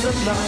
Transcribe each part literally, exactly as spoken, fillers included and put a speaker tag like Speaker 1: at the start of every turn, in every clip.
Speaker 1: rất lạ.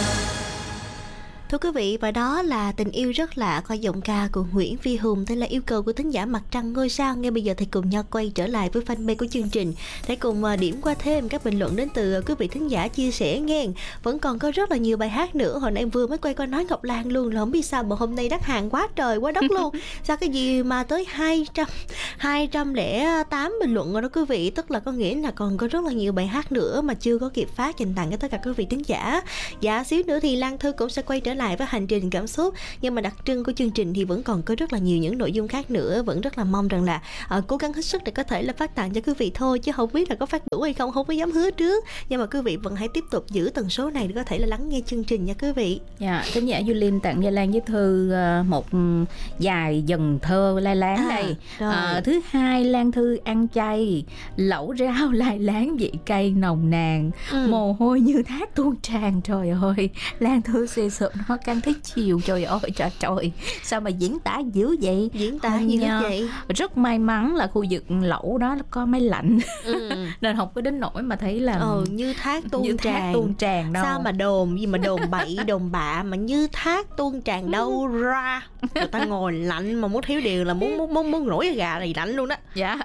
Speaker 2: Thưa quý vị, và đó là Tình yêu rất lạ qua giọng ca của Nguyễn Phi Hùng. Đây là yêu cầu của thính giả Mặt Trăng Ngôi Sao. Ngay bây giờ thì cùng nhau quay trở lại với fanpage của chương trình để cùng điểm qua thêm các bình luận đến từ quý vị thính giả chia sẻ nghe. Vẫn còn có rất là nhiều bài hát nữa. Hồi nãy em vừa mới quay qua nói Ngọc Lan luôn là không biết sao mà hôm nay đắt hàng quá trời quá đất luôn. Sao cái gì mà tới hai trăm, hai trăm lẻ tám bình luận rồi đó quý vị. Tức là có nghĩa là còn có rất là nhiều bài hát nữa mà chưa có kịp phát dành tặng cho tất cả quý vị thính giả. Dạ, xíu nữa thì Lan Thư cũng sẽ quay trở lại với hành trình cảm xúc, nhưng mà đặc trưng của chương trình thì vẫn còn có rất là nhiều những nội dung khác nữa. Vẫn rất là mong rằng là uh, cố gắng hết sức để có thể là phát tặng cho quý vị thôi, chứ không biết là có phát đủ hay không, không có dám hứa trước. Nhưng mà quý vị vẫn hãy tiếp tục giữ tần số này để có thể là lắng nghe chương trình nha quý vị.
Speaker 3: Dạ, thính giả Du Linh tặng cho Lan với Thư uh, một vài dần thơ lai láng à, đây. Uh, thứ hai, Lan Thư ăn chay, lẩu rau lai láng vị cay nồng nàn, ừ. mồ hôi như thác tuôn tràn. Trời ơi, Lan Thư xì sụp nó căng thấy chiều. Trời ơi trời trời, sao mà diễn tả dữ vậy?
Speaker 2: Diễn tả như vậy.
Speaker 3: Rất may mắn là khu vực lẩu đó có máy lạnh, ừ. nên không có đến nỗi mà thấy là
Speaker 2: ừ, như thác tuôn
Speaker 3: như
Speaker 2: tràn.
Speaker 3: Thác tuôn tràn đâu.
Speaker 2: Sao mà đồn gì mà đồn bậy đồn bạ mà như thác tuôn tràn đâu ra. Người ta ngồi lạnh mà muốn thiếu điều là muốn muốn muốn, muốn nổi gà này lạnh luôn đó.
Speaker 3: Dạ.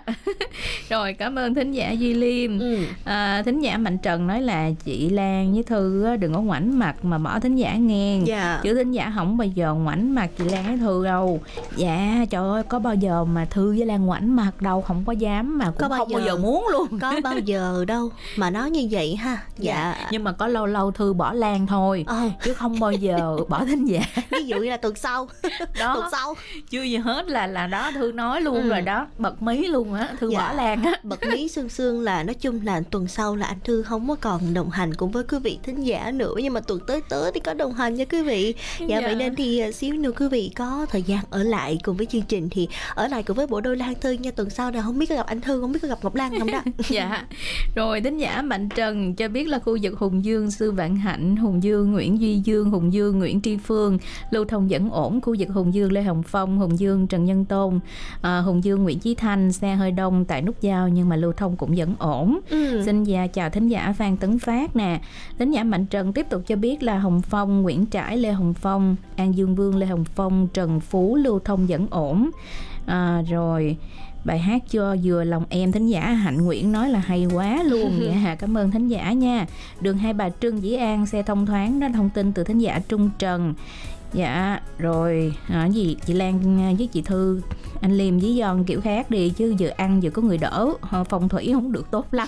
Speaker 3: Rồi, cảm ơn thính giả Duy Liêm. ừ. à, Thính giả Mạnh Trần nói là chị Lan với Thư đừng có ngoảnh mặt mà bỏ thính giả nghe.
Speaker 2: Dạ.
Speaker 3: Chứ thính giả không bao giờ ngoảnh mặt chị Lan với Thư đâu. Dạ, trời ơi, có bao giờ mà Thư với Lan ngoảnh mặt đâu, không có dám mà cũng có bao không giờ, bao giờ muốn luôn.
Speaker 2: Có bao giờ đâu mà nói như vậy ha. Dạ.
Speaker 3: dạ. Nhưng mà có lâu lâu Thư bỏ Lan thôi, ờ. chứ không bao giờ bỏ thính giả.
Speaker 2: Ví dụ như là tuần sau.
Speaker 3: Đó.
Speaker 2: Tuần sau
Speaker 3: chưa gì hết là là đó Thư nói luôn, ừ. rồi đó, bật mí luôn á, Thư dạ. bỏ Lan á.
Speaker 2: Bật mí sương sương là nói chung là tuần sau là anh Thư không có còn đồng hành cùng với quý vị thính giả nữa, nhưng mà tuần tới tới thì có đồng hành nha quý vị. Dạ, dạ. Vậy nên thì xíu nữa quý vị có thời gian ở lại cùng với chương trình thì ở lại cùng với bộ đôi Lan Thư nha. Tuần sau nào không biết có gặp anh Thư, không biết có gặp Ngọc Lan không đó.
Speaker 3: Dạ. Rồi, thính giả Mạnh Trần cho biết là khu vực Hùng Dương Sư Vạn Hạnh, Hùng Dương Nguyễn Duy Dương, Hùng Dương Nguyễn Tri Phương lưu thông vẫn ổn. Khu vực Hùng Dương Lê Hồng Phong, Hùng Dương Trần Nhân Tôn, à, Hùng Dương Nguyễn Chí Thanh xe hơi đông tại nút giao nhưng mà lưu thông cũng vẫn ổn. ừ. Xin dạ, chào thính giả Phan Tấn Phát nè. Thính giả Mạnh Trần tiếp tục cho biết là Hồng Phong, Nguyễn Trãi, Lê Hồng Phong, An Dương Vương, Lê Hồng Phong, Trần Phú lưu thông vẫn ổn. à, Rồi bài hát cho vừa lòng em, thính giả Hạnh Nguyễn nói là hay quá luôn. Dạ, cảm ơn thính giả nha. Đường Hai Bà Trưng Dĩ An xe thông thoáng, đó thông tin từ thính giả Trung Trần. Dạ, rồi à, gì chị Lan với chị Thư, anh Liêm với Giòn kiểu khác đi chứ vừa ăn vừa có người đỡ, phong thủy không được tốt lắm.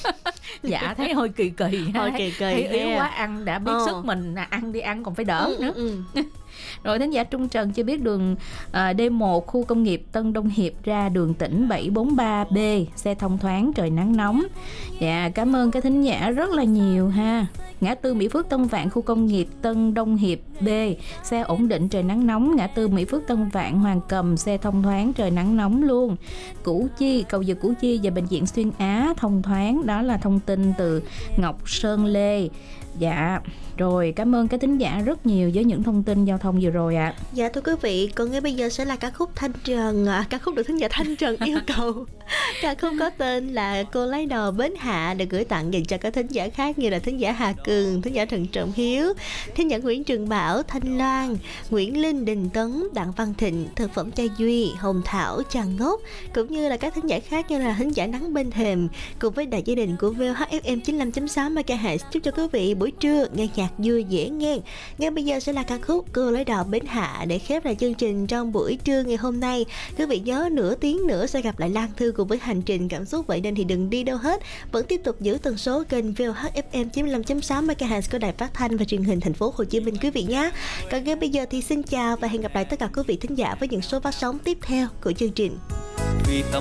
Speaker 3: Dạ, thấy hơi kỳ kỳ ha.
Speaker 2: Hơi kỳ kỳ.
Speaker 3: Thấy yếu quá, ăn đã biết ờ. sức mình ăn đi ăn còn phải đỡ
Speaker 2: ừ,
Speaker 3: nữa.
Speaker 2: Ừ, ừ.
Speaker 3: Rồi, thính giả Trung Trần cho biết đường à, D một khu công nghiệp Tân Đông Hiệp ra đường tỉnh bảy bốn ba B xe thông thoáng, trời nắng nóng. Dạ, cảm ơn cái thính giả rất là nhiều ha. Ngã tư Mỹ Phước Tân Vạn khu công nghiệp Tân Đông Hiệp B xe ổn định, trời nắng nóng. Ngã tư Mỹ Phước Tân Vạn Hoàng Cầm xe thông thoáng, trời nắng nóng luôn. Củ Chi, cầu vượt Củ Chi và bệnh viện Xuyên Á thông thoáng, đó là thông tin từ Ngọc Sơn Lê. Dạ, rồi cảm ơn các thính giả rất nhiều với những thông tin giao thông vừa rồi ạ. À.
Speaker 2: Dạ, thưa quý vị, còn ngay bây giờ sẽ là ca khúc Thanh Trần, à, ca khúc được thính giả Thanh Trần yêu cầu. Ca khúc có tên là Cô Lấy Đò Bến Hạ, được gửi tặng dành cho các thính giả khác như là thính giả Hà Cường, thính giả Trần Trọng Hiếu, thính giả Nguyễn Trường Bảo, Thanh Loan, Nguyễn Linh, Đình Tấn, Đặng Văn Thịnh, Thực phẩm Trai Duy, Hồng Thảo, Tràng Ngốc, cũng như là các thính giả khác như là thính giả Nắng Bên Thềm, cùng với đại gia đình của vê o hát ép em chín mươi lăm chấm sáu MHz. Chúc cho quý vị buổi trưa nghe nhạc vui dễ nghe. Ngay bây giờ sẽ là ca khúc Cô Lấy Đò Bến Hạ để khép lại chương trình trong buổi trưa ngày hôm nay. Quý vị nhớ nửa tiếng nữa sẽ gặp lại Lan Thư cùng với hành trình cảm xúc, vậy nên thì đừng đi đâu hết, vẫn tiếp tục giữ tần số kênh vê o hát ép em chín mươi lăm chấm sáu MHz của Đài Phát thanh và Truyền hình Thành phố Hồ Chí Minh quý vị nhé. Còn ngay bây giờ thì xin chào và hẹn gặp lại tất cả quý vị thính giả với những số phát sóng tiếp theo của chương trình.